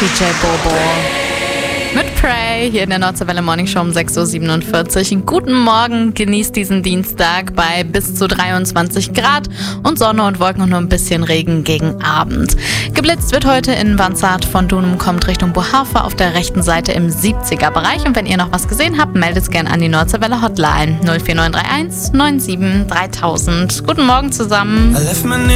DJ Bobo mit Pray hier in der Nordseewelle Morning Show um 6.47 Uhr. Guten Morgen, genießt diesen Dienstag bei bis zu 23 Grad und Sonne und Wolken und nur ein bisschen Regen gegen Abend. Geblitzt wird heute in Wanzart. Von Dunum kommt Richtung Bohafe auf der rechten Seite im 70er-Bereich. Und wenn ihr noch was gesehen habt, meldet es gerne an die Nordseewelle Hotline 04931 97 3000. Guten Morgen zusammen.